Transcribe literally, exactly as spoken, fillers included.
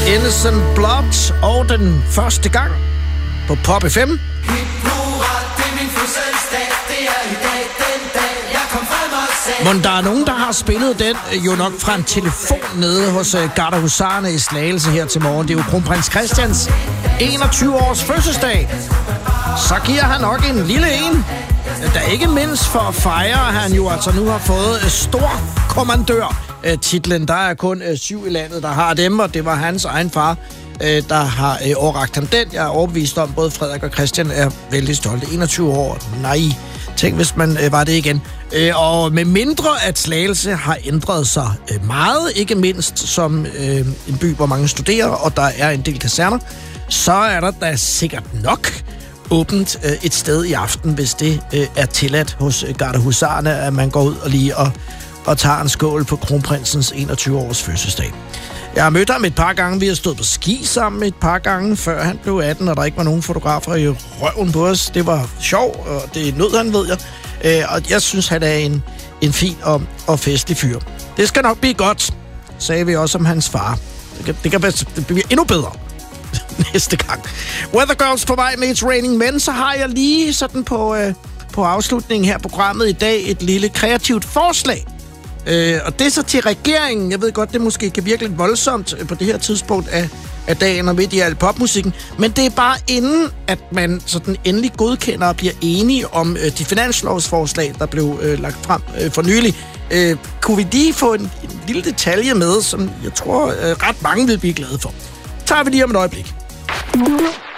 Innocent Blood og den første gang på Pop F M. Men der er nogen, der har spillet den jo nok fra en telefon nede hos Gardehusarerne i Slagelse her til morgen. Det er jo kronprins Christians enogtyve års fødselsdag. Så giver han nok en lille en. Der ikke mindst for at fejre, at han jo altså nu har fået stor kommandør-titlen. Der er kun syv i landet, der har dem, og det var hans egen far, der har overrakt ham den. Jeg er overbevist om, både Frederik og Christian er vældig stolte. enogtyve år. Nej, tænk hvis man var det igen. Og med mindre at Slagelse har ændret sig meget, ikke mindst som en by, hvor mange studerer, og der er en del kaserner, så er der da sikkert nok åbent et sted i aften, hvis det er tilladt hos Gardehusarerne, at man går ud og lige og, og tager en skål på kronprinsens enogtyve års fødselsdag. Jeg har mødt ham et par gange. Vi har stået på ski sammen et par gange, før han blev atten, og der ikke var nogen fotografer i røven på os. Det var sjov, og det nød han, ved jeg. Og jeg synes, han er en, en fin og, og festlig fyr. Det skal nok blive godt, sagde vi også om hans far. Det kan, det kan det bliver endnu bedre næste gang. Weather Girls på vej med It's Raining Men, så har jeg lige sådan på, øh, på afslutningen her på programmet i dag et lille kreativt forslag. Øh, og det er så til regeringen. Jeg ved godt, det måske kan virke lidt voldsomt på det her tidspunkt af, af dagen og midt i al popmusikken. Men det er bare inden, at man sådan endelig godkender og bliver enige om øh, de finanslovsforslag, der blev øh, lagt frem øh, for nylig. Øh, kunne vi lige få en, en lille detalje med, som jeg tror øh, ret mange vil blive glade for. Tager vi lige om et øjeblik.